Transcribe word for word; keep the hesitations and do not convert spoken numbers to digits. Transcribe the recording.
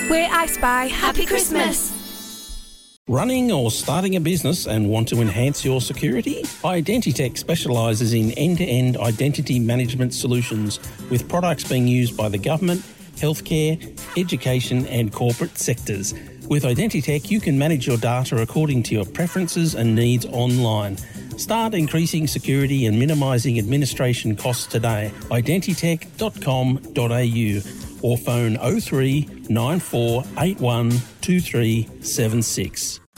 We're I Spy. Happy Christmas. Running or starting a business and want to enhance your security? Identitech specialises in end-to-end identity management solutions with products being used by the government, healthcare, education and corporate sectors. With Identitech, you can manage your data according to your preferences and needs online. Start increasing security and minimising administration costs today. identitech dot com dot a u or phone oh three nine four eight one two three seven six.